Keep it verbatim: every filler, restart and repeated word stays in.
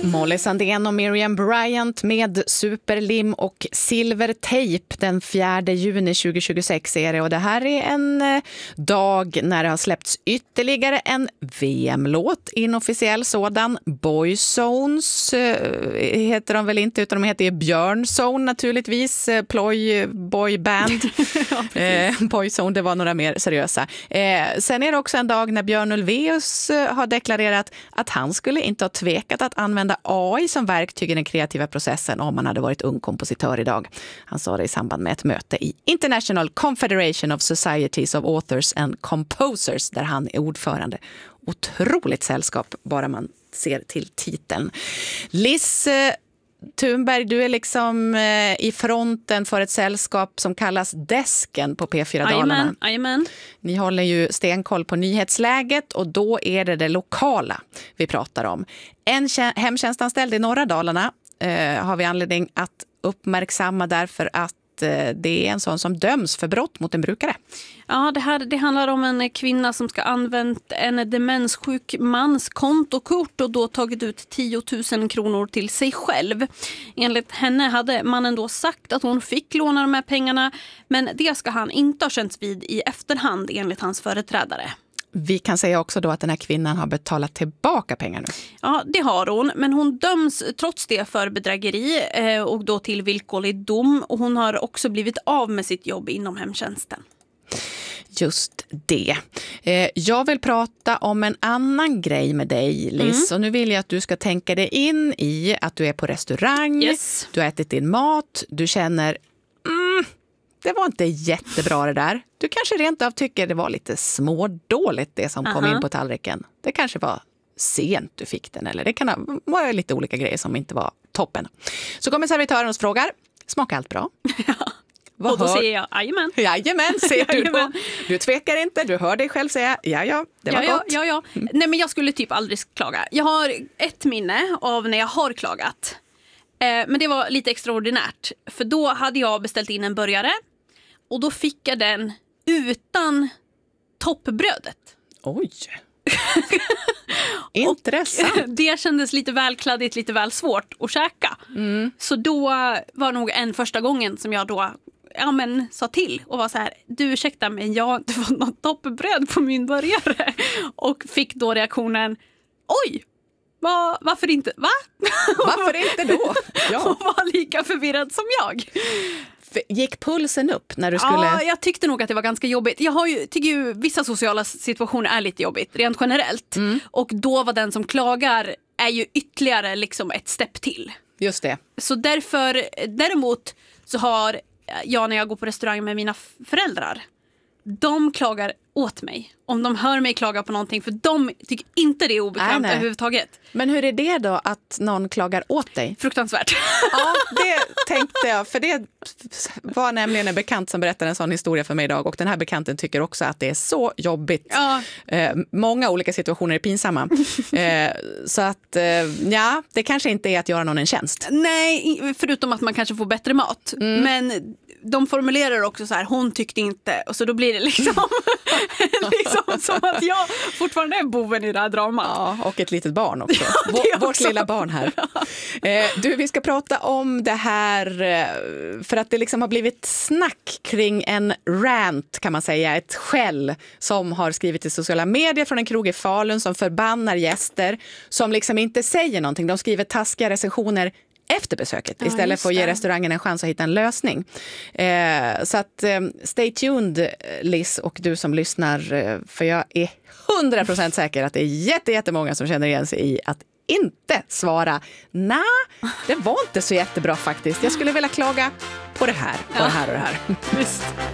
Molly Sandén och Miriam Bryant med Superlim och Silvertejp den fjärde juni tjugohundratjugosex är det. Och det här är en eh, dag när det har släppts ytterligare en V M-låt, inofficiell sådan. Boyzones eh, heter de väl inte, utan de heter Björnzone naturligtvis. Eh, Ploy Boy Band. ja, eh, Boyzone, det var några mer seriösa. Eh, sen är det också en dag när Björn Ulvaeus eh, har deklarerat att han skulle inte ha tvekat att använda A I som verktyg i den kreativa processen om han hade varit ung kompositör idag. Han sa det i samband med ett möte i International Confederation of Societies of Authors and Composers där han är ordförande. Otroligt sällskap bara man ser till titeln. Liz Thunberg, du är liksom i fronten för ett sällskap som kallas Desken på P fyra Dalarna. Amen, amen. Ni håller ju stenkoll på nyhetsläget och då är det det lokala vi pratar om. En hemtjänstanställd i norra Dalarna eh, har vi anledning att uppmärksamma därför att det är en sån som döms för brott mot en brukare. Ja, det här det handlar om en kvinna som ska använt en demenssjuk mans kontokort och då tagit ut tio tusen kronor till sig själv. Enligt henne hade mannen då sagt att hon fick låna de här pengarna, men det ska han inte ha känts vid i efterhand enligt hans företrädare. Vi kan säga också då att den här kvinnan har betalat tillbaka pengar nu. Ja, det har hon. Men hon döms trots det för bedrägeri eh, och då till villkorlig dom. Och hon har också blivit av med sitt jobb inom hemtjänsten. Just det. Eh, jag vill prata om en annan grej med dig, Liz. Mm. Och nu vill jag att du ska tänka dig in i att du är på restaurang. Yes. Du har ätit din mat. Du känner... Mm, det var inte jättebra det där. Du kanske rent av tycker det var lite smådåligt det som uh-huh. kom in på tallriken. Det kanske var sent du fick den. Eller det kan vara lite olika grejer som inte var toppen. Så kommer servitören och frågar, smakar allt bra? Ja. Vad och då hör... säger jag, jajamän. Jajamän, säger du då. Du tvekar inte, du hör dig själv säga, ja ja, det var ja, gott. Ja, ja, ja. Nej, men jag skulle typ aldrig klaga. Jag har ett minne av när jag har klagat. Eh, men det var lite extraordinärt. För då hade jag beställt in en burgare. Och då fick jag den utan toppbrödet. Oj. Intressant. Det kändes lite välkladdigt, lite väl svårt att käka. Mm. Så då var nog en första gången som jag då ja, men, sa till och var så här, du ursäkta men jag har inte fått något toppbröd på min burgare. Och fick då reaktionen, oj! Va, varför inte? Va? Varför inte då? Ja. Och var lika förvirrad som jag. Gick pulsen upp när du skulle... Ja, jag tyckte nog att det var ganska jobbigt. Jag har ju, tycker ju vissa sociala situationer är lite jobbigt, rent generellt. Mm. Och då var den som klagar är ju ytterligare liksom ett stepp till. Just det. Så därför, däremot så har jag när jag går på restaurang med mina föräldrar, de klagar åt mig om de hör mig klaga på någonting, för de tycker inte det är obekvämt nej, nej. överhuvudtaget. Men hur är det då att någon klagar åt dig? Fruktansvärt. Ja, det tänkte jag, för det var nämligen en bekant som berättade en sån historia för mig idag och den här bekanten tycker också att det är så jobbigt. Ja. Eh, många olika situationer är pinsamma. eh, så att, eh, ja, det kanske inte är att göra någon en tjänst. Nej, förutom att man kanske får bättre mat. Mm. Men de formulerar också så här, hon tyckte inte, och så då blir det liksom, liksom som att jag fortfarande är boven i det här dramat. Ja, och ett litet barn också. Ja, Vår, vårt lilla barn här. Eh, du, vi ska prata om det här för att det liksom har blivit snack kring en rant kan man säga, ett skäll som har skrivit i sociala medier från en krog i Falun som förbannar gäster som liksom inte säger någonting. De skriver taskiga recensioner efter besöket ja, istället för att ge restaurangen en chans att hitta en lösning. Eh, så att eh, stay tuned Liz och du som lyssnar eh, för jag är hundra procent säker att det är jätte, jättemånga som känner igen sig i att inte svara nej, det var inte så jättebra faktiskt. Jag skulle vilja klaga på det här, på ja. det här och det här. Visst.